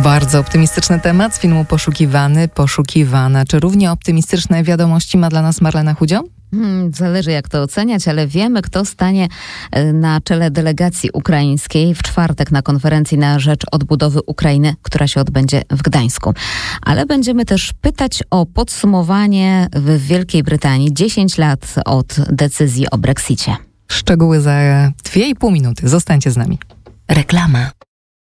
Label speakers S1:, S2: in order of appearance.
S1: Bardzo optymistyczny temat z filmu Poszukiwany, Poszukiwana. Czy równie optymistyczne wiadomości ma dla nas Marlena Chudział?
S2: Zależy jak to oceniać, ale wiemy, kto stanie na czele delegacji ukraińskiej w czwartek na konferencji na rzecz odbudowy Ukrainy, która się odbędzie w Gdańsku. Ale będziemy też pytać o podsumowanie w Wielkiej Brytanii 10 lat od decyzji o Brexicie.
S1: Szczegóły za 2,5 minuty. Zostańcie z nami.
S3: Reklama.